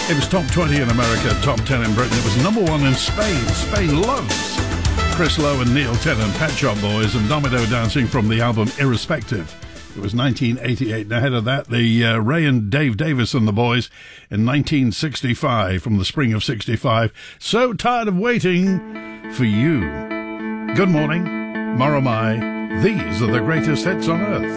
It was top 20 in America, top 10 in Britain. It was number one in Spain. Spain loves Chris Lowe and Neil Tennant, Pet Shop Boys, and Domino Dancing from the album Irrespective. It was 1988. And ahead of that, the Ray and Dave Davis and the Boys in 1965, from the spring of 65. So Tired of Waiting for You. Good morning, Moromai. These are the greatest hits on earth.